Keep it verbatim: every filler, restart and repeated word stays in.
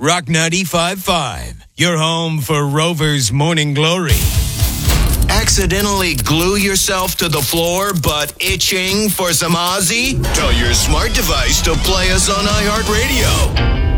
Rock ninety-five point five, your home for Rover's Morning Glory. Accidentally glue yourself to the floor but itching for some Ozzy? Tell your smart device to play us on iHeartRadio.